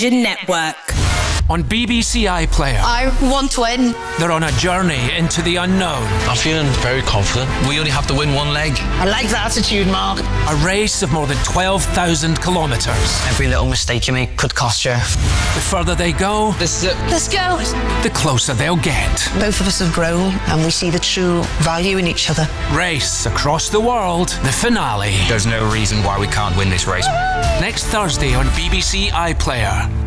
Network. On BBC iPlayer, I want to win. they're on a journey into the unknown. I'm feeling very confident. We only have to win one leg. I like the attitude, Mark. A race of more than 12,000 kilometres. Every little mistake you make could cost you. The further they go, This is it. Let's go. the closer they'll get. Both of us have grown and we see the true value in each other. Race across the world, the finale. There's no reason why we can't win this race. Next Thursday on BBC iPlayer.